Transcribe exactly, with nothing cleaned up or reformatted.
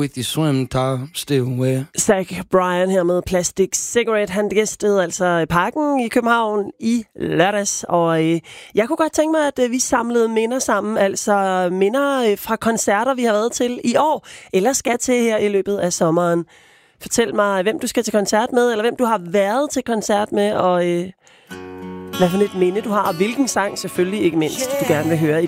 with your swim top still wet. Zach Bryan her med Plastic Cigarette. Han gæstede altså Parken i København i lørdags, og øh, jeg kunne godt tænke mig, at øh, vi samlede minder sammen, altså minder øh, fra koncerter, vi har været til i år, eller skal til her i løbet af sommeren. Fortæl mig, hvem du skal til koncert med, eller hvem du har været til koncert med, og øh, hvad for et minde du har, og hvilken sang selvfølgelig ikke mindst, du gerne vil høre i